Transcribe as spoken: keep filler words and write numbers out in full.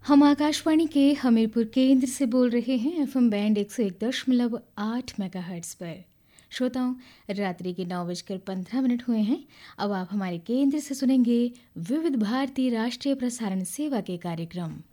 हम आकाशवाणी के हमीरपुर केंद्र से बोल रहे हैं एफएम बैंड एक सौ एक दशमलव आठ मेगाहर्ट्ज़ पर। श्रोताओं, रात्रि के नौ बजकर पंद्रह मिनट हुए हैं। अब आप हमारे केंद्र से सुनेंगे विविध भारती राष्ट्रीय प्रसारण सेवा के कार्यक्रम।